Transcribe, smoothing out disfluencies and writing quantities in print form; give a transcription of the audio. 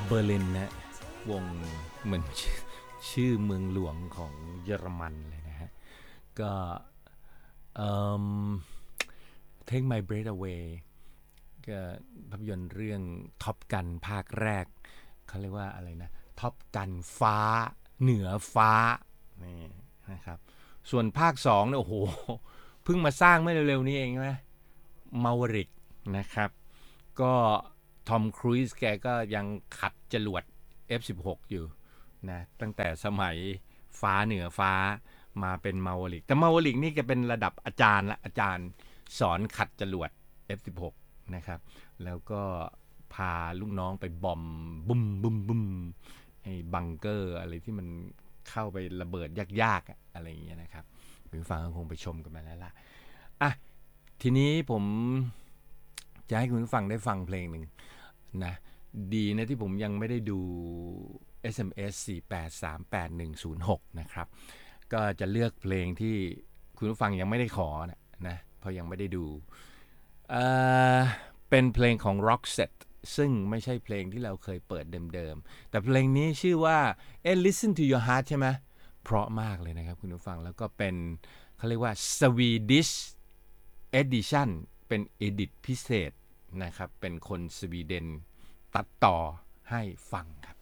เบอร์ลินนะวงเหมือนชื่อเมืองหลวงของเยอรมันเลยนะฮะก็เอ่อ Take My Breath Away ก็ภาพยนตร์เรื่องท็อปกันภาคแรกเขาเรียกว่าอะไรนะท็อปกันฟ้าเหนือฟ้านี่นะครับส่วนภาค2เนี่ยโอ้โหเพิ่งมาสร้างไม่เร็วๆนี้เองใช่ไหมมาวริกนะครับก็ทอมครูซแกก็ยังขัดจรวด F16 อยู่นะตั้งแต่สมัยฟ้าเหนือฟ้ามาเป็นมาวริกแต่มาวริกนี่แกเป็นระดับอาจารย์ละอาจารย์สอนขัดจรวด F16 นะครับแล้วก็พาลูกน้องไปบอมบุ้มบุ้มบุ้มไอ้บังเกอร์อะไรที่มันเข้าไประเบิดยากๆอะไรอย่างเงี้ยนะครับคุณฟังก็คงไปชมกันมาแล้วล่ะอ่ะทีนี้ผมจะให้คุณฟังได้ฟังเพลงหนึ่งนะดีนะที่ผมยังไม่ได้ดู SMS 4838106นะครับก็จะเลือกเพลงที่คุณผู้ฟังยังไม่ได้ขอนะเพราะยังไม่ได้ดูเป็นเพลงของ Roxette ซึ่งไม่ใช่เพลงที่เราเคยเปิดเดิมๆแต่เพลงนี้ชื่อว่า Listen to Your Heart ใช่ไหมเพราะมากเลยนะครับคุณผู้ฟังแล้วก็เป็นเขาเรียกว่า Swedish Edition เป็น Edit พิเศษนะครับเป็นคนสวีเดนตัดต่อให้ฟังครับ